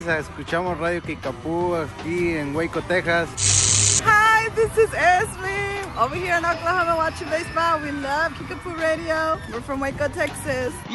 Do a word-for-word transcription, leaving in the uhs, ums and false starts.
Escuchamos Radio Kickapoo aquí en Waco, Texas. Hi, this is Esme. Over here in Oklahoma watching baseball. We love Kickapoo Radio. We're from Waco, Texas.